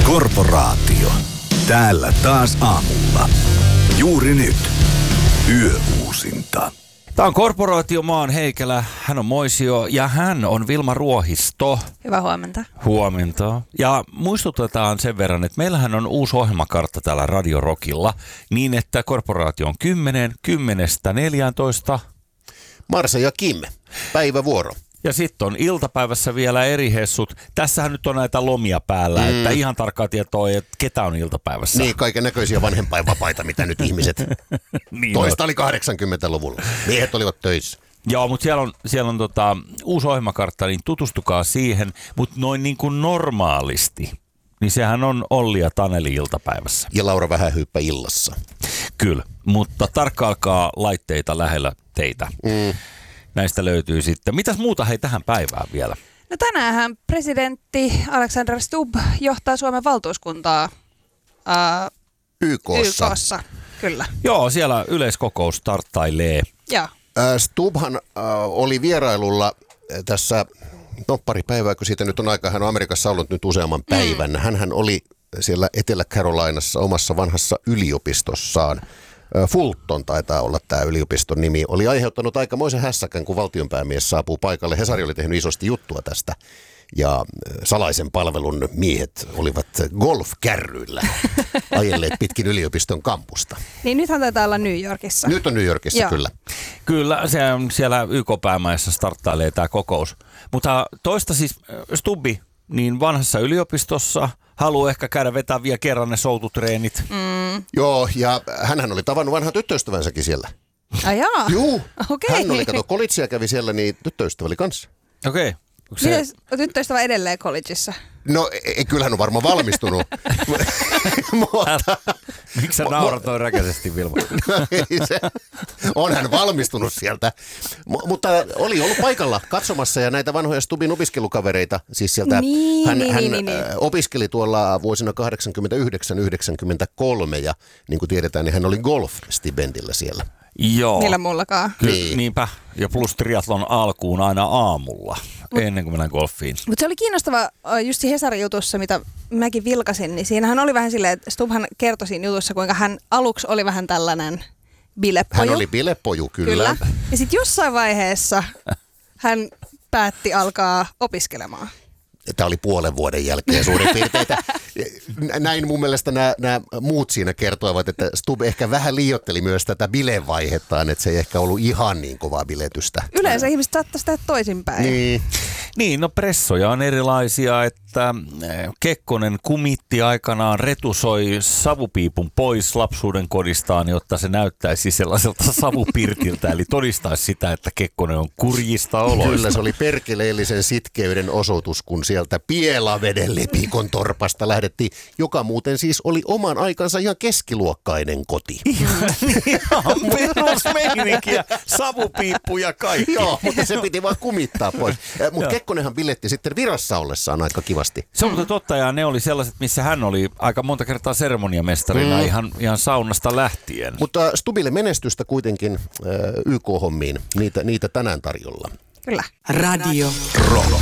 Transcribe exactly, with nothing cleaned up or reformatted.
Korporaatio. Täällä taas aamulla. Juuri nyt. Yöuusinta. Tämä on Korporaatio, mä oon Heikelä, hän on Moisio ja hän on Vilma Ruohisto. Hyvää huomenta. Huomenta. Ja muistutetaan sen verran, että meillähän on uusi ohjelmakartta täällä Radio Rockilla, niin että Korporaatio on kymmenen, kymmenestä neljääntoista. Marsa ja Kim, päivävuoro. Ja sitten on iltapäivässä vielä eri hessut. Tässähän nyt on näitä lomia päällä, mm. että ihan tarkkaa tietoa, että ketä on iltapäivässä. Niin, kaiken näköisiä vanhempainvapaita, mitä nyt ihmiset. Niin Toista on. oli kahdeksankymmentäluvulla. Miehet olivat töissä. Joo, mutta siellä on, siellä on tota, uusi ohjelmakartta, niin tutustukaa siihen. Mutta noin niin kuin normaalisti, niin sehän on Olli ja Taneli iltapäivässä. Ja Laura Vähähyyppä illassa. Kyllä, mutta tarkkailkaa laitteita lähellä teitä. Mm. Näistä löytyy sitten. Mitäs muuta hei tähän päivään vielä? No tänäänhän presidentti Alexander Stubb johtaa Suomen valtuuskuntaa ää, Y K:ssa. Y K:ssa. Kyllä. Joo, siellä yleiskokous starttailee. Joo. Äh, Stubbhan äh, oli vierailulla tässä, no pari päivää, kun siitä nyt on aikaa, hän on Amerikassa ollut nyt useamman päivän. Mm. Hänhän oli siellä Etelä-Carolinassa omassa vanhassa yliopistossaan. Fulton taitaa olla tämä yliopiston nimi, oli aiheuttanut aikamoisen hässäkän, kun valtionpäämies saapuu paikalle. Hesari oli tehnyt isosti juttua tästä ja salaisen palvelun miehet olivat golfkärryillä ajelleet pitkin yliopiston kampusta. Niin nythän taitaa olla New Yorkissa. Nyt on New Yorkissa, Joo. kyllä. Kyllä, se on siellä Y K-päämaissa starttailee tämä kokous. Mutta toista siis Stubbi, niin vanhassa yliopistossa haluaa ehkä käydä vetää vielä kerran ne soututreenit. Mm. Joo, ja hänhän oli tavannut vanhan tyttöystävänssäkin siellä. Ai jaa. Juu, Okay. hän oli, kato, kolitsia kävi siellä, niin tyttöystävä oli kanssa. Okei. Okay. Se... Mites, on tyttöystävä edelleen collegeissa? No, ei, kyllä hän on varmaan valmistunut. Mutta... Miksi sä naurat noin räkäisesti, Vilma? No, ei se. On hän valmistunut sieltä. M- mutta oli ollut paikalla katsomassa ja näitä vanhoja Stubbin opiskelukavereita. Siis sieltä niin, hän, niin, hän niin, niin. opiskeli tuolla vuosina kahdeksankymmentäyhdeksän yhdeksänkymmentäkolme ja niin kuin tiedetään, niin hän oli golf-stipendillä siellä. Joo. Millä mullakaan. Ky- Niin. Niinpä. Ja plus triathlon alkuun aina aamulla, Mut, ennen kuin mennään golfiin. Mutta se oli kiinnostava just Hesarin jutussa, mitä mäkin vilkasin, niin siinähän oli vähän silleen, että Stubbhan kertoi siinä jutussa, kuinka hän aluksi oli vähän tällainen bilepoju. Hän oli bilepoju, kyllä. Kyllä. Ja sitten jossain vaiheessa hän päätti alkaa opiskelemaan. Tämä oli puolen vuoden jälkeen suurin piirtein. Näin mun mielestä nämä, nämä muut siinä kertoivat, että Stubb ehkä vähän liioitteli myös tätä bilevaihettaan, että se ei ehkä ollut ihan niin kovaa biletystä. Yleensä ihmiset saattaisi tehdä toisinpäin. Niin. Niin, no pressoja on erilaisia, että Kekkonen kumitti aikanaan, retusoi savupiipun pois lapsuuden kodistaan, jotta se näyttäisi sellaiselta savupirtiltä, eli todistaisi sitä, että Kekkonen on kurjista oloista. Kyllä, se oli perkeleellisen sitkeyden osoitus, kun sieltä Pielaveden lepikon torpasta lähdettiin, joka muuten siis oli oman aikansa ihan keskiluokkainen koti. Ihan perusmeininkiä, savupiippu ja kaikki. Joo, mutta se piti vaan kumittaa pois. Mutta Kekkonenhan biletti sitten virassa ollessaan aika kivasti. Se on mutta totta, ja ne oli sellaiset, missä hän oli aika monta kertaa seremoniamestarina mm. ihan, ihan saunasta lähtien. Mutta Stubbille menestystä kuitenkin äh, Y K-hommiin, niitä, niitä tänään tarjolla. Kyllä. Radio Rock.